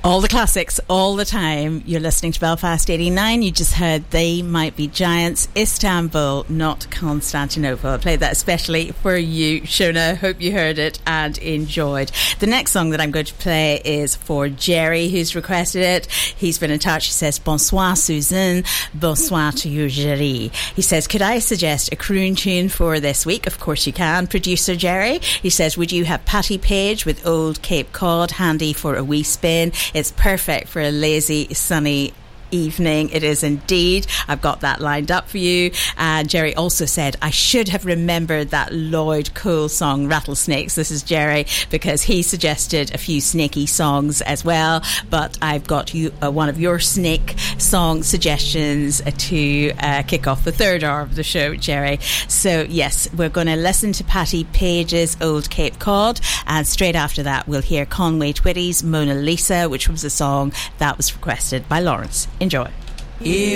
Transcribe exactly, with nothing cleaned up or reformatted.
All the classics, all the time. You're listening to Belfast eighty-nine. You just heard They Might Be Giants, Istanbul, not Constantinople. I played that especially for you, Shona. Hope you heard it and enjoyed. The next song that I'm going to play is for Jerry, who's requested it. He's been in touch. He says, Bonsoir, Susan. Bonsoir to you, Jerry. He says, could I suggest a croon tune for this week? Of course you can, producer Jerry. He says, would you have Patty Page with Old Cape Cod handy for a wee spin? It's perfect for a lazy, sunny evening. It is indeed. I've got that lined up for you. And Jerry also said I should have remembered that Lloyd Cole song, Rattlesnakes. This is Jerry, because he suggested a few snaky songs as well, but I've got you uh, one of your snake song suggestions uh, to uh, kick off the third hour of the show, Jerry. So yes, we're going to listen to Patty Page's Old Cape Cod, and straight after that we'll hear Conway Twitty's Mona Lisa, which was a song that was requested by Lawrence. Enjoy. If